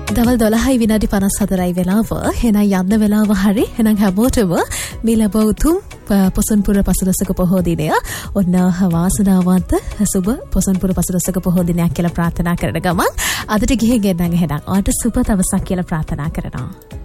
දවල් 12යි විනාඩි 54යි වෙලාව. එහෙනම් යන්න වෙලාව හරි. එහෙනම් හැමෝටම මේ ලැබ උතුම් පොසොන්පුර පසළොස්වක පොහෝ දිනය ඔන්න වාසනාවන්ත සුබ පොසොන්පුර පසළොස්වක පොහෝ දිනයක් කියලා ප්‍රාර්ථනා කරන ගමන් අදට ගිහින් ගෙන්නන් එහෙනම් ඔයාලට සුබ දවසක් කියලා ප්‍රාර්ථනා කරනවා.